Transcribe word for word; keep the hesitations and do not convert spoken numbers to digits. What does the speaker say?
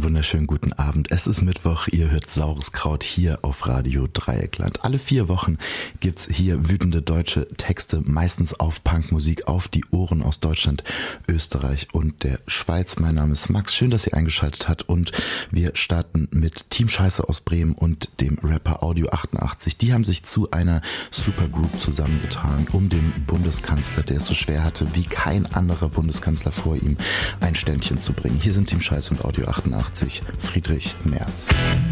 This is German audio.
wunderschönen guten Abend. Es ist Mittwoch, ihr hört Saures Kraut hier auf Radio Dreieckland. Alle vier Wochen gibt's hier wütende deutsche Texte, meistens auf Punkmusik, auf die Ohren aus Deutschland, Österreich und der Schweiz. Mein Name ist Max, schön, dass ihr eingeschaltet habt und wir starten mit Team Scheiße aus Bremen und dem Rapper Audio achtundachtzig. Die haben sich zu einer Supergroup zusammengetan, um dem Bundeskanzler, der es so schwer hatte wie kein anderer Bundeskanzler vor ihm, ein Ständchen zu bringen. Hier sind Team Scheiße und Audio achtundachtzig, Friedrich Merz.